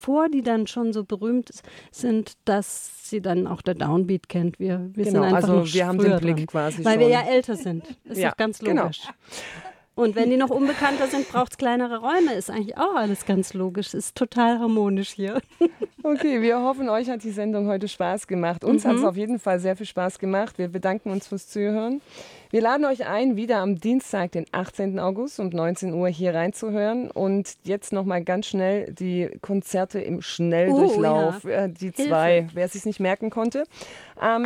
bevor die dann schon so berühmt sind, dass sie dann auch der Downbeat kennt. Wir sind Genau, einfach also noch wir haben den früher Blick dran, quasi weil schon. wir ja älter sind. Ist Ja, doch ganz genau. logisch. Und wenn die noch unbekannter sind, braucht es kleinere Räume. Ist eigentlich auch alles ganz logisch. Ist total harmonisch hier. Okay, wir hoffen, euch hat die Sendung heute Spaß gemacht. Uns hat es auf jeden Fall sehr viel Spaß gemacht. Wir bedanken uns fürs Zuhören. Wir laden euch ein, wieder am Dienstag, den 18. August um 19 Uhr hier reinzuhören. Und jetzt nochmal ganz schnell die Konzerte im Schnelldurchlauf. Die zwei, wer es sich nicht merken konnte. Am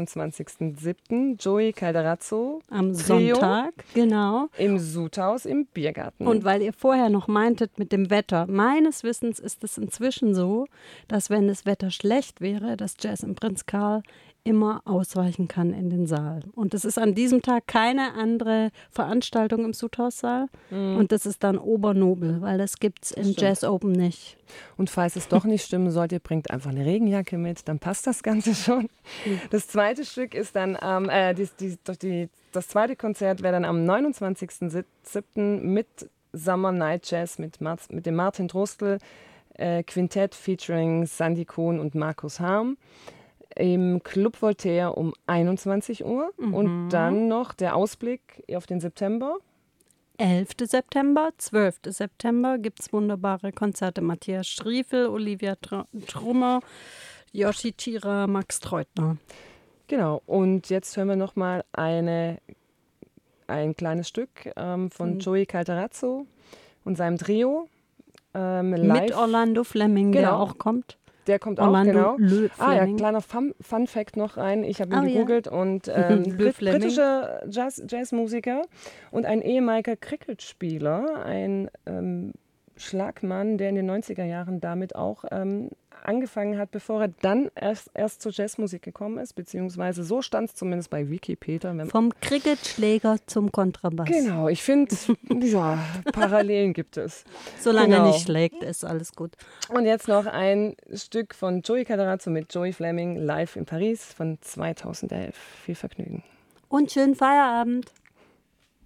26.07. Joey Calderazzo. Am Trio Sonntag, genau. im Sudhaus im Biergarten. Und weil ihr vorher noch meintet mit dem Wetter, meines Wissens ist es inzwischen so, dass wenn das Wetter schlecht wäre, dass Jazz im Prinz Karl immer ausweichen kann in den Saal. Und es ist an diesem Tag keine andere Veranstaltung im Sudhaussaal. Und das ist dann Obernobel, weil das gibt es in Jazz Open nicht. Und falls es doch nicht stimmen sollte, bringt einfach eine Regenjacke mit, dann passt das Ganze schon. Das zweite Stück ist dann, das zweite Konzert wäre dann am 29.07. mit Summer Night Jazz mit dem Martin Drostel Quintett featuring Sandy Kohn und Markus Harm im Club Voltaire um 21 Uhr. Und dann noch der Ausblick auf den September. 11. September, 12. September gibt es wunderbare Konzerte. Matthias Schriefel, Olivia Trummer, Yoshi Chira, Max Treutner. Genau, und jetzt hören wir noch mal ein kleines Stück von Joey Calderazzo und seinem Trio. Live. Mit Orlando Fleming, der auch kommt. Der kommt Orlando auch, genau. Ja, Fleming. kleiner Fun-Fact noch rein. Ich habe ihn gegoogelt und britischer Jazzmusiker und ein ehemaliger Cricket-Spieler, ein Schlagmann, der in den 90er Jahren damit auch angefangen hat, bevor er dann erst zur Jazzmusik gekommen ist, beziehungsweise so stand es zumindest bei Wikipedia. Vom Cricketschläger zum Kontrabass. Genau, ich finde, ja, Parallelen gibt es. Solange er nicht schlägt, ist alles gut. Und jetzt noch ein Stück von Joey Calderazzo mit Joey Fleming live in Paris von 2011. Viel Vergnügen. Und schönen Feierabend.